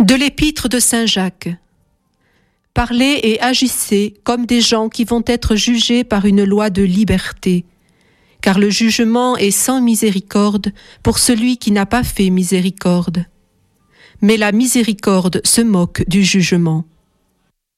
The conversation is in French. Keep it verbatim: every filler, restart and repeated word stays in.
De l'épître de Saint Jacques. Parlez et agissez comme des gens qui vont être jugés par une loi de liberté, car le jugement est sans miséricorde pour celui qui n'a pas fait miséricorde. Mais la miséricorde se moque du jugement.